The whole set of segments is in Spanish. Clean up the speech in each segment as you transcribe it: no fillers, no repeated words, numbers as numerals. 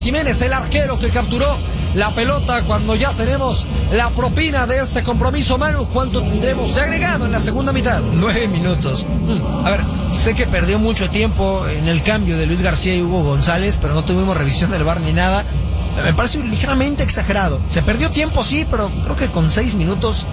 Jiménez, el arquero que capturó la pelota cuando ya tenemos la propina de este compromiso. Manu, ¿cuánto tendremos de agregado en la segunda mitad? 9 minutos. A ver, sé que perdió mucho tiempo en el cambio de Luis García y Hugo González, pero no tuvimos revisión del VAR ni nada. Me parece ligeramente exagerado. Se perdió tiempo, sí, pero creo que con 6 minutos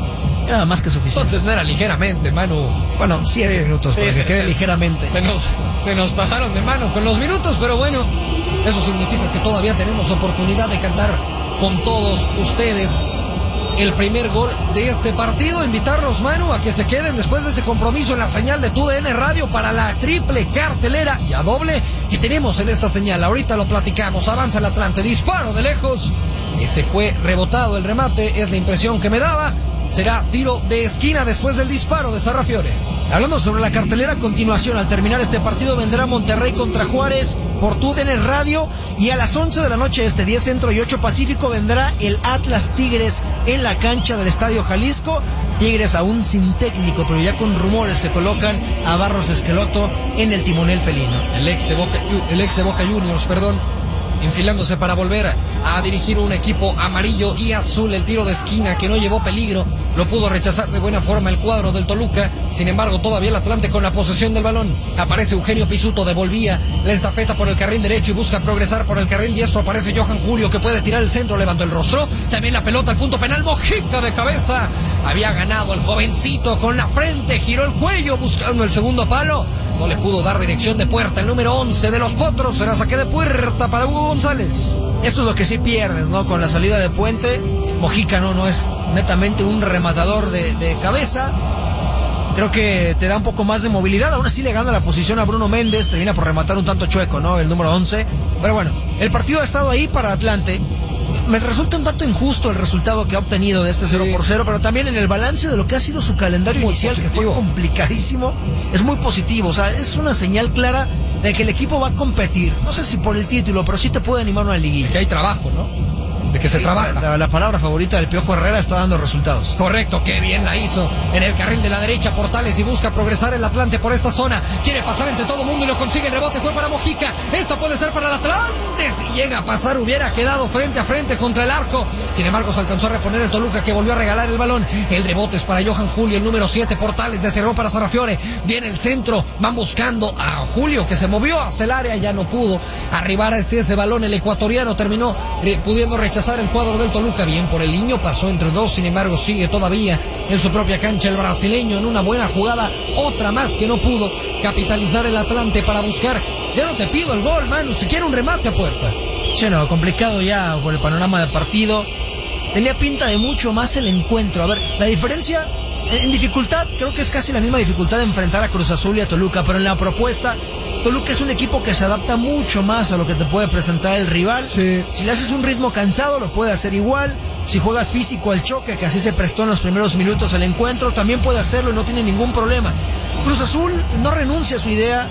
era más que suficiente. Entonces no era ligeramente, Manu. Bueno, 7 minutos, para que quede ligeramente. Se nos pasaron de mano con los minutos, pero bueno, eso significa que todavía tenemos oportunidad de cantar con todos ustedes el primer gol de este partido. Invitarlos, Manu, a que se queden después de este compromiso en la señal de TUDN Radio para la triple cartelera y a doble que tenemos en esta señal. Ahorita lo platicamos. Avanza el Atlante, disparo de lejos. Ese fue rebotado el remate, es la impresión que me daba. Será tiro de esquina después del disparo de Sarrafiore. Hablando sobre la cartelera, a continuación, al terminar este partido, vendrá Monterrey contra Juárez por TUDN Radio. Y a las 11 de la noche, 10 Centro y 8 Pacífico, vendrá el Atlas Tigres en la cancha del Estadio Jalisco. Tigres aún sin técnico, pero ya con rumores que colocan a Barros Esqueloto en el timonel felino. El ex de Boca Juniors, enfilándose para volver a dirigir un equipo amarillo y azul. El tiro de esquina que no llevó peligro lo pudo rechazar de buena forma el cuadro del Toluca. Sin embargo, todavía el Atlante con la posesión del balón. Aparece Eugenio Pisuto, devolvía la estafeta por el carril derecho y busca progresar por el carril diestro. Aparece Johan Julio, que puede tirar el centro, levantó el rostro. También la pelota al punto penal, Mojica de cabeza. Había ganado el jovencito con la frente, giró el cuello buscando el segundo palo. No le pudo dar dirección de puerta. El número 11 de los Potros será saque de puerta para Hugo González. Esto es lo que sí pierdes, ¿no? Con la salida de Puente. Mojica no es netamente un rematador de cabeza. Creo que te da un poco más de movilidad. Aún así le gana la posición a Bruno Méndez. Termina por rematar un tanto chueco, ¿no? El número 11. Pero bueno, el partido ha estado ahí para Atlante. Me resulta un tanto injusto el resultado que ha obtenido de este 0-0, pero también en el balance de lo que ha sido su calendario muy inicial, positivo, que fue complicadísimo, es muy positivo. O sea, es una señal clara de que el equipo va a competir. No sé si por el título, pero sí te puede animar una liguilla. Que hay trabajo, ¿no? De que se trabaja. La palabra favorita del Piojo Herrera está dando resultados. Correcto, qué bien la hizo. En el carril de la derecha, Portales, y busca progresar el Atlante por esta zona. Quiere pasar entre todo mundo y lo consigue. El rebote fue para Mojica. Esta puede ser para el Atlante. Si llega a pasar, hubiera quedado frente a frente contra el arco. Sin embargo, se alcanzó a reponer el Toluca, que volvió a regalar el balón. El rebote es para Johan Julio, el número 7. Portales cerró para Sarrafiore. Viene el centro. Van buscando a Julio, que se movió hacia el área. Ya no pudo arribar a ese balón. El ecuatoriano terminó pudiendo rechazar el cuadro del Toluca. Bien por el niño, pasó entre dos. Sin embargo, sigue todavía en su propia cancha el brasileño en una buena jugada. Otra más que no pudo capitalizar el Atlante para buscar. Ya no te pido el gol, Manu, siquiera un remate a puerta. Che, no, complicado ya por el panorama del partido. Tenía pinta de mucho más el encuentro. A ver, la diferencia en dificultad, creo que es casi la misma dificultad de enfrentar a Cruz Azul y a Toluca, pero en la propuesta, Toluca es un equipo que se adapta mucho más a lo que te puede presentar el rival. Sí. Si le haces un ritmo cansado, lo puede hacer igual. Si juegas físico al choque, que así se prestó en los primeros minutos del encuentro, también puede hacerlo y no tiene ningún problema. Cruz Azul no renuncia a su idea.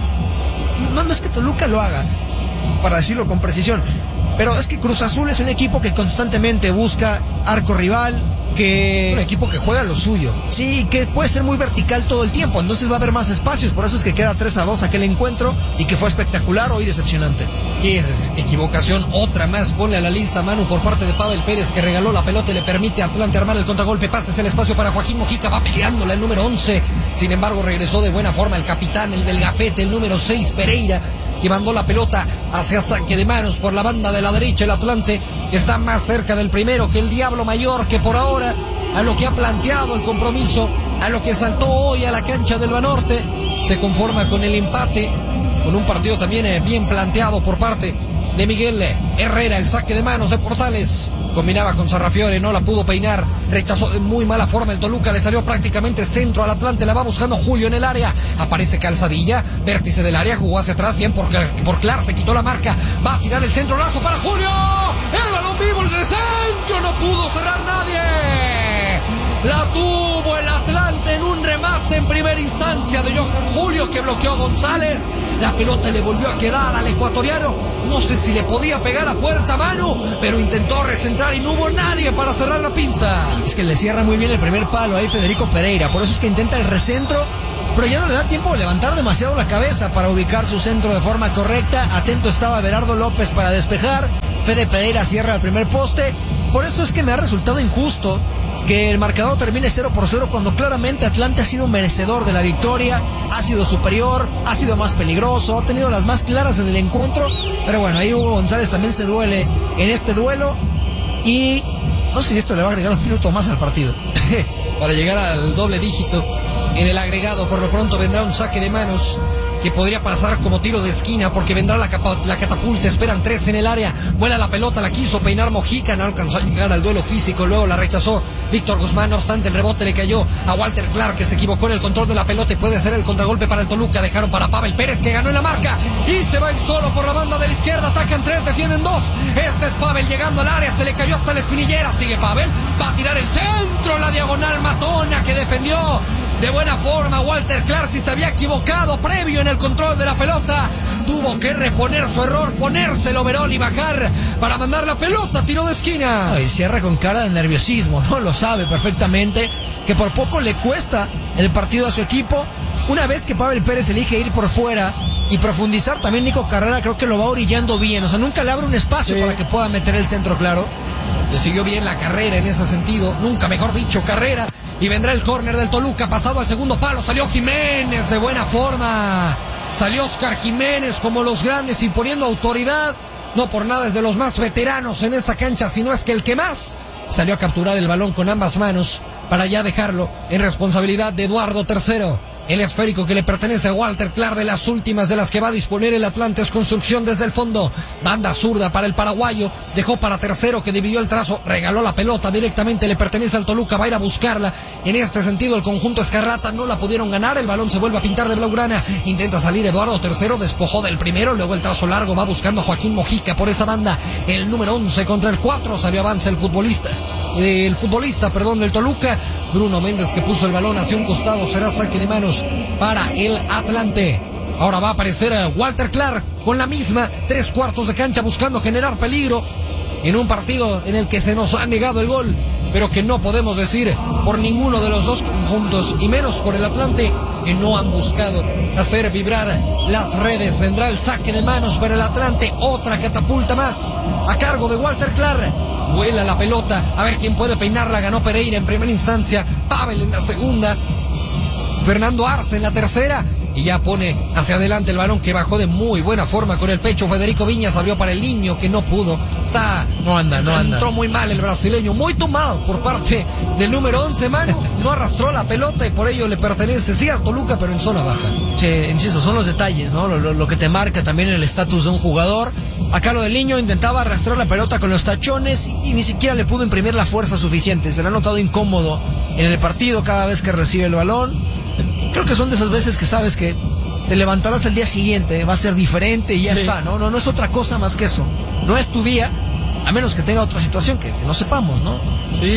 No es que Toluca lo haga, para decirlo con precisión, pero es que Cruz Azul es un equipo que constantemente busca arco rival, que... Un equipo que juega lo suyo. Sí, que puede ser muy vertical todo el tiempo, entonces va a haber más espacios, por eso es que queda 3-2 aquel encuentro, y que fue espectacular, hoy decepcionante. Y es equivocación, otra más, ponle a la lista, Manu, por parte de Pavel Pérez, que regaló la pelota y le permite a Atlante armar el contragolpe. Pases el espacio para Joaquín Mojica, va peleándola el número 11, sin embargo regresó de buena forma el capitán, el del gafete, el número 6, Pereira, que mandó la pelota hacia saque de manos por la banda de la derecha. El Atlante, que está más cerca del primero que el Diablo Mayor, que por ahora, a lo que ha planteado el compromiso, a lo que saltó hoy a la cancha del Banorte, se conforma con el empate, con un partido también bien planteado por parte de Miguel Herrera. El saque de manos de Portales, combinaba con Sarrafiore, no la pudo peinar, rechazó de muy mala forma el Toluca, le salió prácticamente centro al Atlante, la va buscando Julio en el área, aparece Calzadilla, vértice del área, jugó hacia atrás, bien por Clar, se quitó la marca, va a tirar el centro, lazo para Julio, el balón vivo, el de centro, no pudo cerrar nadie. La tuvo el Atlante en un remate en primera instancia de Johan Julio, que bloqueó a González. La pelota le volvió a quedar al ecuatoriano. No sé si le podía pegar a puerta, Manu, pero intentó recentrar y no hubo nadie para cerrar la pinza. Es que le cierra muy bien el primer palo ahí Federico Pereira, por eso es que intenta el recentro pero ya no le da tiempo de levantar demasiado la cabeza para ubicar su centro de forma correcta. Atento estaba Berardo López para despejar. Fede Pereira cierra el primer poste. Por eso es que me ha resultado injusto que el marcador termine 0-0 cuando claramente Atlante ha sido merecedor de la victoria, ha sido superior, ha sido más peligroso, ha tenido las más claras en el encuentro. Pero bueno, ahí Hugo González también se duele en este duelo y no sé si esto le va a agregar un minuto más al partido. Para llegar al doble dígito en el agregado. Por lo pronto vendrá un saque de manos que podría pasar como tiro de esquina porque vendrá la catapulta. Esperan 3 en el área. Vuela la pelota, la quiso peinar Mojica, no alcanzó a llegar al duelo físico, luego la rechazó Víctor Guzmán. No obstante, el rebote le cayó a Walter Clark, que se equivocó en el control de la pelota y puede ser el contragolpe para el Toluca. Dejaron para Pavel Pérez, que ganó en la marca y se va él solo por la banda de la izquierda. Atacan 3, defienden 2. Este es Pavel llegando al área, se le cayó hasta la espinillera. Sigue Pavel, va a tirar el centro, la diagonal matona que defendió de buena forma Walter Clark. Si se había equivocado previo en el control de la pelota, tuvo que reponer su error, ponérselo Verón y bajar para mandar la pelota, tiro de esquina. Y cierra con cara de nerviosismo, ¿no? Lo sabe perfectamente que por poco le cuesta el partido a su equipo. Una vez que Pavel Pérez elige ir por fuera y profundizar, también Nico Carrera creo que lo va orillando bien. O sea, nunca le abre un espacio para que pueda meter el centro claro. Le siguió bien la carrera en ese sentido, nunca mejor dicho, carrera. Y vendrá el córner del Toluca, pasado al segundo palo, salió Jiménez de buena forma. Salió Oscar Jiménez como los grandes, imponiendo autoridad. No por nada es de los más veteranos en esta cancha, sino es que el que más salió a capturar el balón con ambas manos para ya dejarlo en responsabilidad de Eduardo III. El esférico que le pertenece a Walter Clark, de las últimas de las que va a disponer el Atlantes Construcción desde el fondo. Banda zurda para el paraguayo, dejó para Tercero, que dividió el trazo, regaló la pelota directamente, le pertenece al Toluca, va a ir a buscarla. En este sentido el conjunto escarlata no la pudieron ganar, el balón se vuelve a pintar de blaugrana, intenta salir Eduardo III, despojó del primero, luego el trazo largo, va buscando a Joaquín Mojica por esa banda. El número 11 contra el 4, salió avance el futbolista del Toluca. Bruno Méndez, que puso el balón hacia un costado, será saque de manos para el Atlante. Ahora va a aparecer Walter Clark con la misma, 3/4 de cancha, buscando generar peligro en un partido en el que se nos ha negado el gol, pero que no podemos decir por ninguno de los dos conjuntos, y menos por el Atlante, que no han buscado hacer vibrar las redes. Vendrá el saque de manos para el Atlante, otra catapulta más a cargo de Walter Clark. Vuela la pelota, a ver quién puede peinarla. Ganó Pereira en primera instancia, Pavel en la segunda, Fernando Arce en la tercera, y ya pone hacia adelante el balón, que bajó de muy buena forma con el pecho Federico Viñas. Abrió para el Niño, que no pudo. No anda. Entró muy mal el brasileño, muy tomado por parte del número 11, Manu. No arrastró la pelota y por ello le pertenece, sí, al Toluca, pero en zona baja. Che, insisto, son los detalles, ¿no? Lo que te marca también el estatus de un jugador. Acá lo del Niño intentaba arrastrar la pelota con los tachones y ni siquiera le pudo imprimir la fuerza suficiente. Se le ha notado incómodo en el partido cada vez que recibe el balón. Creo que son de esas veces que sabes que te levantarás el día siguiente, va a ser diferente y ya está, ¿no? No es otra cosa más que eso. No es tu día, a menos que tenga otra situación que no sepamos, ¿no? Sí.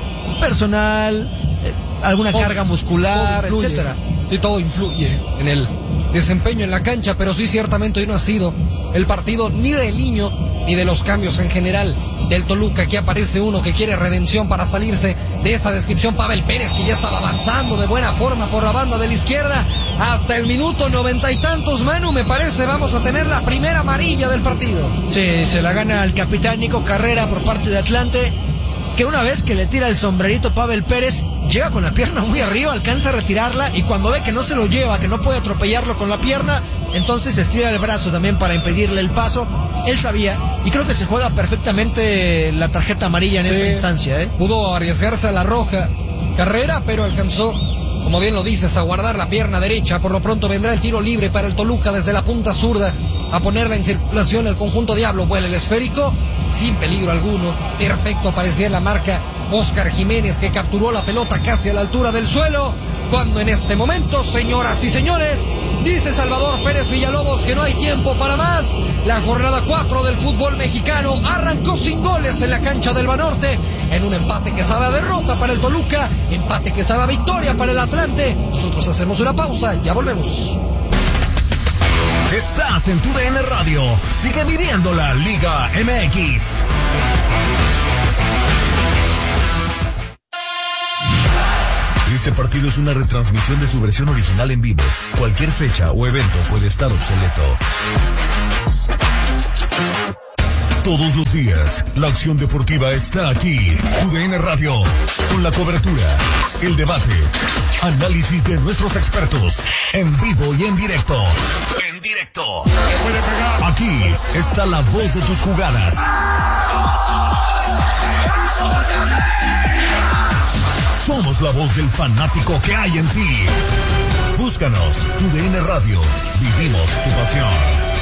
Personal, alguna carga muscular, etcétera. Sí, todo influye en el desempeño en la cancha, pero sí, ciertamente hoy no ha sido el partido ni del Niño ni de los cambios en general del Toluca. Aquí aparece uno que quiere redención para salirse de esa descripción. Pavel Pérez, que ya estaba avanzando de buena forma por la banda de la izquierda. Hasta el minuto 90 y tantos, Manu, me parece vamos a tener la primera amarilla del partido. Sí, se la gana el capitán Nico Carrera por parte de Atlante, que una vez que le tira el sombrerito Pavel Pérez, llega con la pierna muy arriba, alcanza a retirarla, y cuando ve que no se lo lleva, que no puede atropellarlo con la pierna, entonces estira el brazo también para impedirle el paso. Él sabía, y creo que se juega perfectamente la tarjeta amarilla en esta instancia, ¿eh? Pudo arriesgarse a la roja Carrera, pero alcanzó, como bien lo dices, a guardar la pierna derecha. Por lo pronto vendrá el tiro libre para el Toluca desde la punta zurda, a ponerla en circulación el conjunto Diablo. Vuela el esférico, sin peligro alguno, perfecto, parecía la marca Oscar Jiménez, que capturó la pelota casi a la altura del suelo, cuando en este momento, señoras y señores, dice Salvador Pérez Villalobos que no hay tiempo para más. La jornada 4 del fútbol mexicano arrancó sin goles en la cancha del Banorte, en un empate que sabe a derrota para el Toluca, empate que sabe a victoria para el Atlante. Nosotros hacemos una pausa, ya volvemos. Estás en tu DN Radio. Sigue viviendo la Liga MX. Este partido es una retransmisión de su versión original en vivo. Cualquier fecha o evento puede estar obsoleto. Todos los días, la acción deportiva está aquí. TUDN Radio, con la cobertura, el debate, análisis de nuestros expertos, en vivo y en directo. En directo. Aquí está la voz de tus jugadas. Somos la voz del fanático que hay en ti. Búscanos, TUDN Radio. Vivimos tu pasión.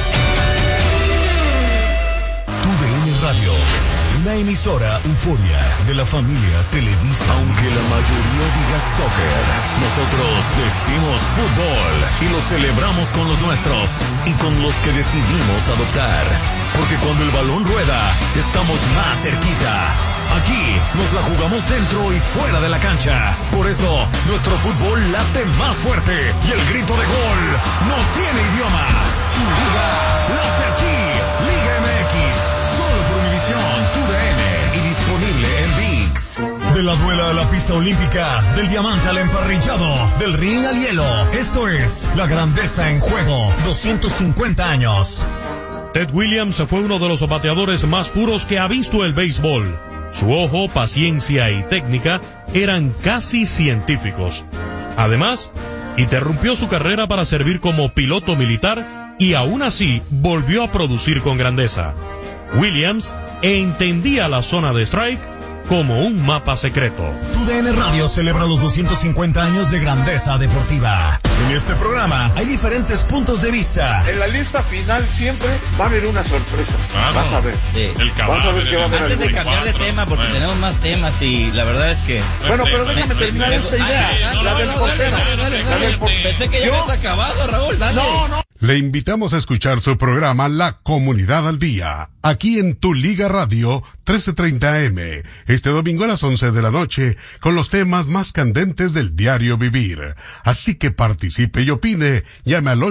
TUDN Radio, una emisora euforia de la familia Televisa. Aunque la mayoría diga soccer, nosotros decimos fútbol y lo celebramos con los nuestros y con los que decidimos adoptar. Porque cuando el balón rueda, estamos más cerquita. Aquí nos la jugamos dentro y fuera de la cancha. Por eso, nuestro fútbol late más fuerte y el grito de gol no tiene idioma. Tu liga late aquí. Liga MX, solo por Univisión, TUDN y disponible en ViX. De la duela a la pista olímpica, del diamante al emparrillado, del ring al hielo. Esto es la grandeza en juego. 250 años. Ted Williams fue uno de los bateadores más puros que ha visto el béisbol. Su ojo, paciencia y técnica eran casi científicos. Además, interrumpió su carrera para servir como piloto militar y aún así volvió a producir con grandeza. Williams entendía la zona de strike como un mapa secreto. TUDN Radio celebra los 250 años de grandeza deportiva. En este programa hay diferentes puntos de vista. En la lista final siempre va a haber una sorpresa. Vas a ver. El Vas a ver qué va a haber. Antes de cambiar de tema, porque tenemos más temas y la verdad es que... Bueno, pero déjame terminar esta idea. La del portero. Pensé que ya habías acabado, Raúl, dale. No. Le invitamos a escuchar su programa La Comunidad al Día, aquí en Tu Liga Radio 1330 AM, este domingo a las 11 de la noche, con los temas más candentes del diario vivir. Así que participe y opine, llame al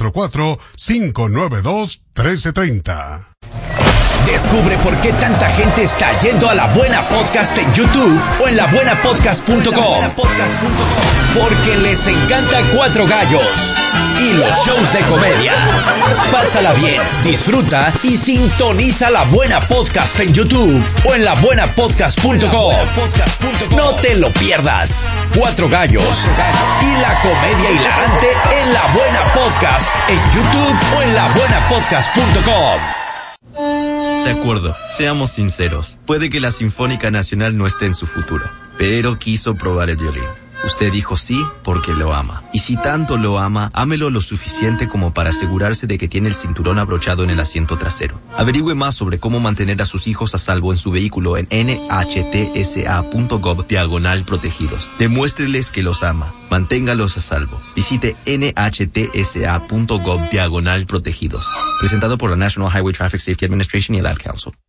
844-592-1330. Descubre por qué tanta gente está yendo a La Buena Podcast en YouTube o en labuenapodcast.com. Porque les encanta Cuatro Gallos y los shows de comedia. Pásala bien, disfruta y sintoniza La Buena Podcast en YouTube o en labuenapodcast.com. No te lo pierdas. Cuatro Gallos y la comedia hilarante en La Buena Podcast en YouTube o en labuenapodcast.com. De acuerdo, seamos sinceros. Puede que la Sinfónica Nacional no esté en su futuro, pero quiso probar el violín. Usted dijo sí porque lo ama. Y si tanto lo ama, ámelo lo suficiente como para asegurarse de que tiene el cinturón abrochado en el asiento trasero. Averigüe más sobre cómo mantener a sus hijos a salvo en su vehículo en nhtsa.gov/protegidos. Demuéstreles que los ama. Manténgalos a salvo. Visite nhtsa.gov/protegidos. Presentado por la National Highway Traffic Safety Administration y el Ad Council.